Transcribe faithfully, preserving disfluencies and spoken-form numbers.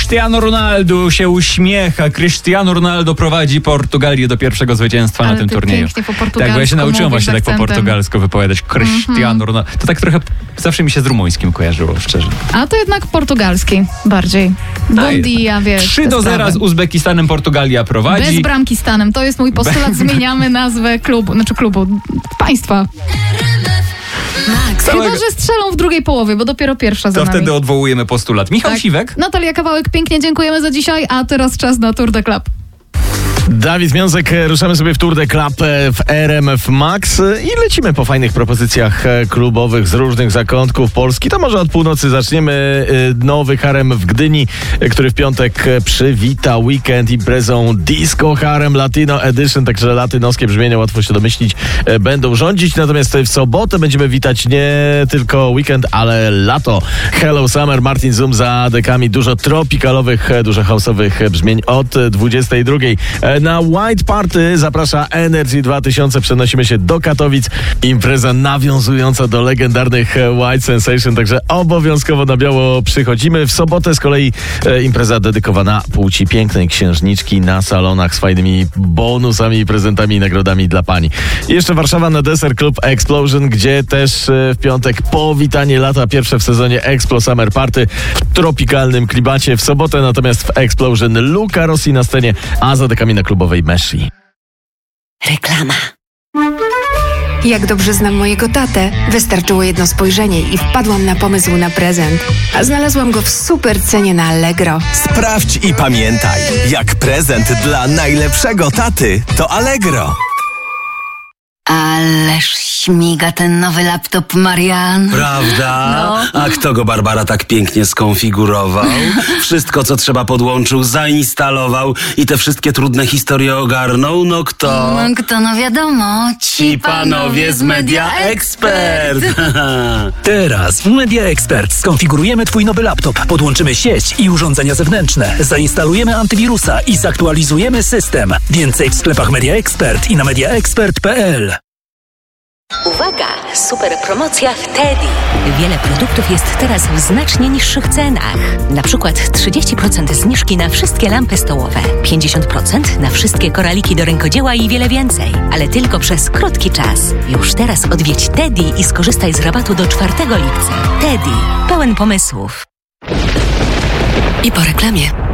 Cristiano Ronaldo się uśmiecha. Cristiano Ronaldo prowadzi Portugalię do pierwszego zwycięstwa Ale na tym ty turnieju. pięknie po portugalsku Tak, bo ja się nauczyłem mówisz właśnie tak po akcentem. portugalsku wypowiadać. Cristiano Ronaldo. To tak trochę zawsze mi się z rumuńskim kojarzyło, szczerze. A to jednak portugalski bardziej. Bon dia, wiesz. trzy te do zera sprawy. z Uzbekistanem Portugalia prowadzi. Bez bramki Stanem. To jest mój postulat. Zmieniamy nazwę klubu, znaczy klubu, państwa. Max. Całego- Chyba, że strzelą w drugiej połowie, bo dopiero pierwsza za To nami. wtedy odwołujemy postulat. Michał Tak. Siwek. Natalia Kawałek, pięknie dziękujemy za dzisiaj, a teraz czas na Tour de Club. Dawid Związek, ruszamy sobie w Tour de Club w R M F Max i lecimy po fajnych propozycjach klubowych z różnych zakątków Polski. To może od północy zaczniemy. Nowy harem w Gdyni, który w piątek przywita weekend imprezą Disco Harem Latino Edition, także latynoskie brzmienia, łatwo się domyślić, będą rządzić. Natomiast w sobotę będziemy witać nie tylko weekend, ale lato. Hello Summer, Martin Zoom za dekami, dużo tropikalowych, dużo house'owych brzmień od dwudziestej drugiej. Na White Party zaprasza Energy dwa tysiące. Przenosimy się do Katowic. Impreza nawiązująca do legendarnych White Sensation, także obowiązkowo na biało przychodzimy. W sobotę z kolei e, impreza dedykowana płci pięknej, księżniczki na salonach z fajnymi bonusami, prezentami i nagrodami dla pani. I jeszcze Warszawa na deser Club Explosion, gdzie też e, w piątek powitanie lata, pierwsze w sezonie Explo Summer Party w tropikalnym klimacie. W sobotę natomiast w Explosion Luca Rossi na scenie, a za dekami na klubowej Meshi. Reklama. Jak dobrze znam mojego tatę, wystarczyło jedno spojrzenie i wpadłam na pomysł na prezent. A znalazłam go w super cenie na Allegro. Sprawdź i pamiętaj, jak prezent dla najlepszego taty to Allegro. Ależ śmiga ten nowy laptop, Marian. Prawda? No. A kto go, Barbara, tak pięknie skonfigurował? Wszystko, co trzeba, podłączył, zainstalował i te wszystkie trudne historie ogarnął? No kto? No, kto, no wiadomo. Ci panowie z Media Expert. Teraz w Media Expert skonfigurujemy Twój nowy laptop, podłączymy sieć i urządzenia zewnętrzne, zainstalujemy antywirusa i zaktualizujemy system. Więcej w sklepach Media Expert i na media expert kropka p l. Uwaga! Super promocja w Teddy. Wiele produktów jest teraz w znacznie niższych cenach. Na przykład trzydzieści procent zniżki na wszystkie lampy stołowe, pięćdziesiąt procent na wszystkie koraliki do rękodzieła i wiele więcej. Ale tylko przez krótki czas. Już teraz odwiedź Teddy i skorzystaj z rabatu do czwartego lipca. Teddy. Pełen pomysłów. I po reklamie.